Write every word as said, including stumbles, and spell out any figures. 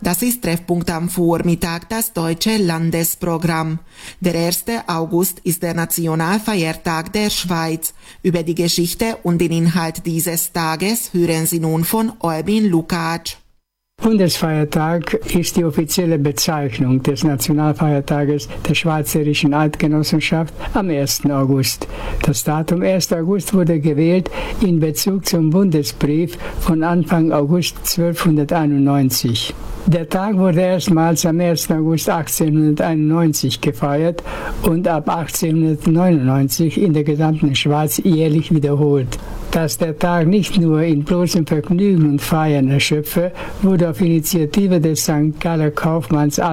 Das ist Treffpunkt am Vormittag, das deutsche Landesprogramm. Der erste August ist der Nationalfeiertag der Schweiz. Über die Geschichte und den Inhalt dieses Tages hören Sie nun von Albin Lukács. Bundesfeiertag ist die offizielle Bezeichnung des Nationalfeiertages der Schweizerischen Eidgenossenschaft am ersten August. Das Datum erster August wurde gewählt in Bezug zum Bundesbrief von Anfang August zwölfhunderteinundneunzig. Der Tag wurde erstmals am ersten August achtzehnhunderteinundneunzig gefeiert und ab achtzehnhundertneunundneunzig in der gesamten Schweiz jährlich wiederholt. Dass der Tag nicht nur in bloßem Vergnügen und Feiern erschöpfe, wurde auf Initiative des Sankt Galler Kaufmanns